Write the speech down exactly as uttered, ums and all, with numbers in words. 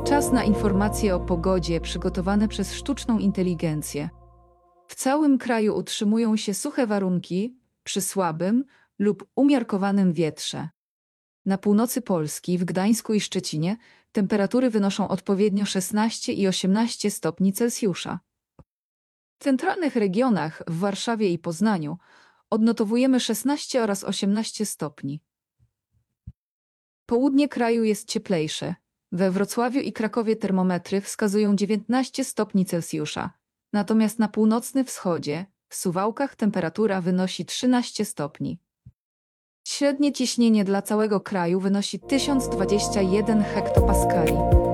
Czas na informacje o pogodzie przygotowane przez sztuczną inteligencję. W całym kraju utrzymują się suche warunki przy słabym lub umiarkowanym wietrze. Na północy Polski, w Gdańsku i Szczecinie, temperatury wynoszą odpowiednio szesnaście i osiemnaście stopni Celsjusza. W centralnych regionach, w Warszawie i Poznaniu, odnotowujemy szesnaście oraz osiemnaście stopni. Południe kraju jest cieplejsze. We Wrocławiu i Krakowie termometry wskazują dziewiętnaście stopni Celsjusza, natomiast na północnym wschodzie, w Suwałkach, temperatura wynosi trzynaście stopni. Średnie ciśnienie dla całego kraju wynosi tysiąc dwadzieścia jeden hektopaskali.